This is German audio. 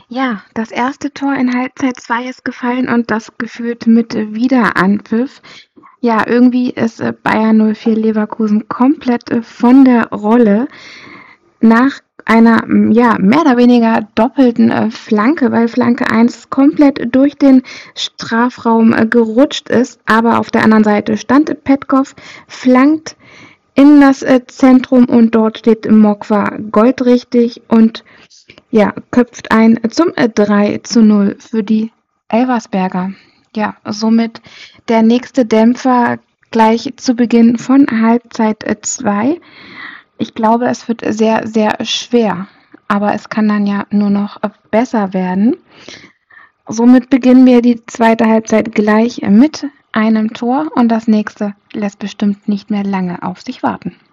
Ja, das erste Tor in Halbzeit 2 ist gefallen und das geführt mit Wiederanpfiff. Ja, irgendwie ist Bayer 04 Leverkusen komplett von der Rolle. Nach einer, ja, mehr oder weniger doppelten Flanke, weil Flanke 1 komplett durch den Strafraum gerutscht ist, aber auf der anderen Seite stand Petkov, flankt in das Zentrum und dort steht Mokwa goldrichtig und ja, köpft ein zum 3:0 für die Elversberger. Ja, somit der nächste Dämpfer gleich zu Beginn von Halbzeit 2. Ich glaube, es wird sehr, sehr schwer, aber es kann dann ja nur noch besser werden. Somit beginnen wir die zweite Halbzeit gleich mit einem Tor und das nächste lässt bestimmt nicht mehr lange auf sich warten.